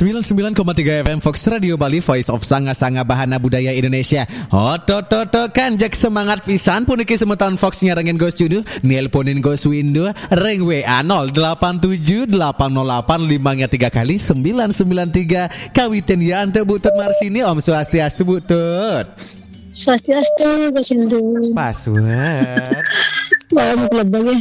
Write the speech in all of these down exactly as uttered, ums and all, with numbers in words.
sembilan puluh sembilan koma tiga F M Fox Radio Bali, Voice of Sanga-Sanga Bahana Budaya Indonesia. Hotototo kan jak semangat pisan puniki semeton Fox nyarengen go studio, nelponin go window ring W A nol delapan tujuh delapan nol delapan lima tiga kali sembilan sembilan tiga kawiten ya ante Butut Marsini. Om Swastiastu Butut. Swastiastu go window. Password. Om lebih.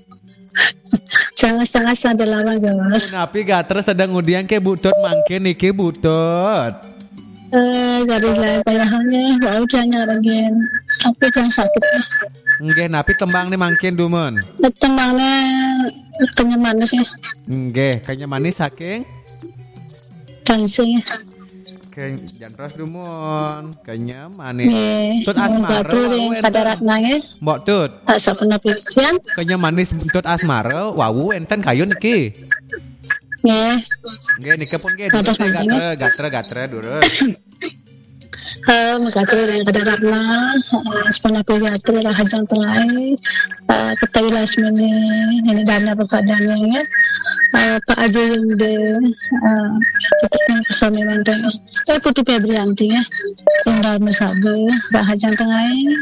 Sangat-sangat sadar lama guys. Napi gater sedang ngudian ke Butut mangke niki Butut. Eh, dari lah kayaknya mau jangan lagi. Tapi jangan sakit lah. Nggih, napi tembang nih mangkin dumun. Tembangnya kenyam manis ya. Nggih, kenyam manis saking dancing. Ken jantros dumun, kenyam manis. Tut asmara pada ratnanya. Mbok Tut. Tak sapena pikiran. Kenyam manis tut asmara wawu enten kayu niki. Nggih. Nggih niki pun nggih gatre gatre gatre durus. Eh, mengkatur yang kada ratna, sepana pikiran lah hajang tengah. Ketai lasmini ini dana perkadannya. Pak Ajo yang de tetapnya kesami mantan. Eh Putu Febrianti ya, yang dalam sabe, bahajang tengah.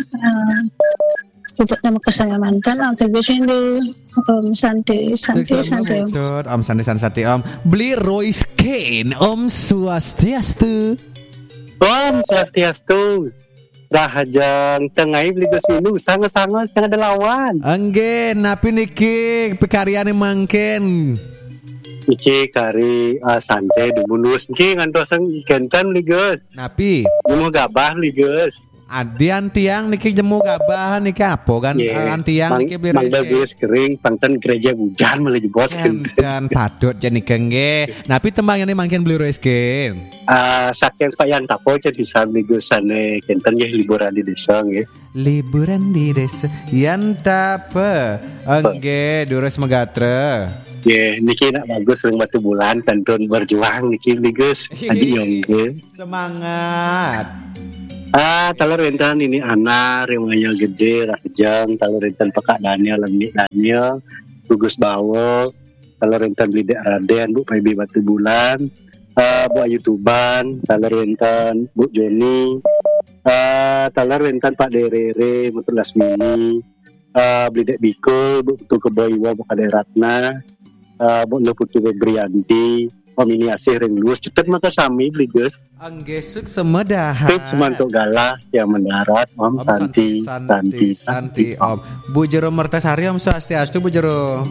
Tetapnya kesami mantan. Aku biasanya de Om Santi, Santi, Santi Om. Om Santi, Santi Om. Beli Royce Kane, Om Swastiastu. Om Swastiastu. Rahajang tengah beli kesini sangat-sangat sangat ada lawan. Angge, napi niki pekariane mangken. Iki kari uh, santai dibunus iki ngantosang ikentan ligus. Napi mau gabah ligus. Adian tiang niki jemu gabah niki apa kan yeah. Tiang niki beli rese. Mangga kering pangten gereja hujan malah jebot dan patut jadi kengge. Napi tembang ini mangken beli rese. Ah saking payan tapo jadi ligus sane kenten ya liburan di desa nggih. Liburan di desa yan tape. Angge durus megatre. Ya, yeah, niki nak bagus ring batu bulan kantun berjuang niki ligus adi yongge. Semangat. Ah, talor rentan ini anak remanya gede rahjang, talor rentan Pak Daniel Lemik Daniel, Gugus Bawo, talor rentan Blidek Raden, Bu Paibi Batu Bulan, uh, Bu Ayutuban, talor rentan Bu Joni, uh, talor rentan Pak Derere, Mutul Lasmini, uh, Blidek Biko, Bu Putu Keboiwa, Bu Kade Ratna. Uh, Bu Putu Febrianti, Om ini asih ring luas cetet maka sami ligus. Anggesuk semedahan. Tuk semantuk galah yang mendarat Om, Om Santi, Santi, Santi, Santi, Santi, Om. Bu Jero Mertasari Om Swastiastu Bu Jero.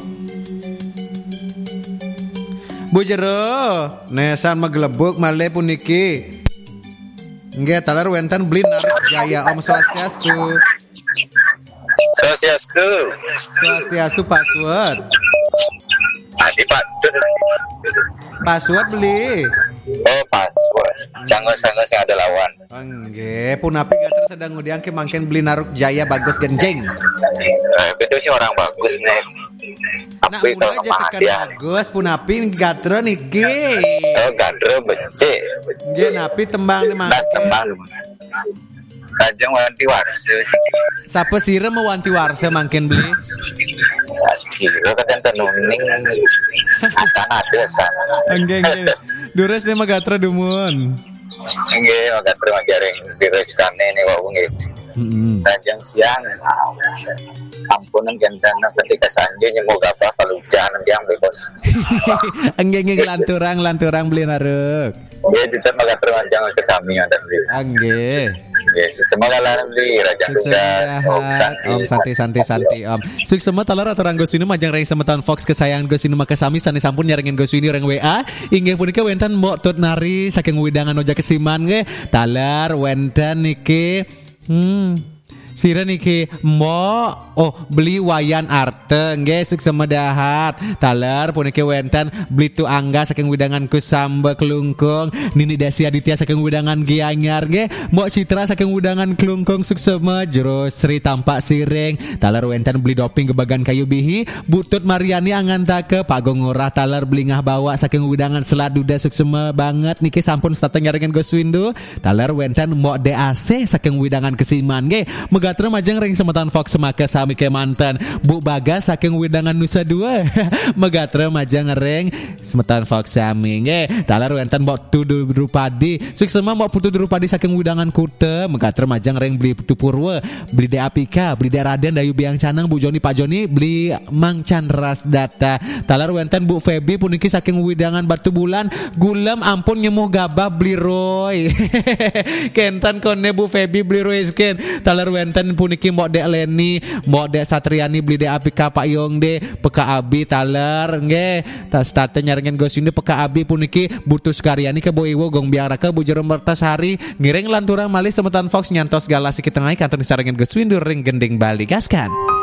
Bu Jero, nesan maglebuk male puniki. Nggih talar wenten beli narik jaya Om Swastiastu. Swastiastu. Swastiastu password. Adi Pak. Password beli. Oh password. Sangga-sangga sing ada lawan. Nggih, punapi gater sedang ngudiang ke mangken beli naruk jaya bagus genjeng. Eh, betul sih orang bagus nih. Nah, udah aja sekarang bagus punapi gater niki. Oh, gater becik. Nggih, napi tembang nih mangken. Tembang. Kajang wanti warse sih. Sapa sire mau wanti warse mangken beli? Sire kan tenuning. Asan ada sana. Nggih, nggih. Dures nih magatra dumun. Nggih, magatra magareng direskan ini kok nggih. Heeh. Kajang siang. Ampunan gentana ketika sanje nyemu gapa kalau hujan diam bos. Nggih, nggih lanturang lanturang beli naruk. Nggih, kita magatra manjang ke sami ada beli. Nggih. Yes, semoga laran beli Raja Tugas Om Santi Om Santi Santi Santi Om suk semua talar atau orang gosini majang ring semetan Fox kesayangan gosini maka sami sani sampun nyarengin gosini reng W A inggih punika wenten mbok tut nari saking widangan oja kesiman nggih talar wenten niki hmm sira niki mo oh beli wayan arte nggih suk semedahat taler puniki wenten beli tu angga saking widangan ku samba kelungkung Nini Desi Aditya saking widangan Gianyar nggih mo Citra saking widangan kelungkung suk seme jero Sri tampak siring taler wenten beli doping gebagan kayu bihi Butut Mariani angan take Pak Gongora taler beli ngah bawa saking widangan seladuda suk seme banget niki sampun stateng nyarengen goswindo taler wenten mo D A C saking widangan kesiman nggih mega Megatra majang ring semetan Fox semaka sami ke mantan Bu Bagas saking widangan Nusa Dua. Megatra majang ring semetan Fox sami nge talar wenten bok tu Drupadi sukses semua bok putu Drupadi saking widangan Kuta. Megatra majang ring beli putu Purwa beli de Apika beli de Raden Dayu Biang Canang Bu Joni Pak Joni beli Mang Chandras Data talar wenten Bu Febi puniki saking widangan Batu Bulan gulam ampun nyemuh gabah beli Roy. Kentan kone Bu Febi beli Roy skin talar wenten puniki mbok dek Leni mbok dek Satriani beli dek Apika Pak Yong de peka abi talar nge tas tate nyarengen gosini peka abi puniki butuh karyani ke Bu Iwo gong biang raka Bu Jero Mertasari ngiring lanturang malih semetan Fox nyantos galasi kitengah kantor disarengen goswindu ring gending Bali gaskan.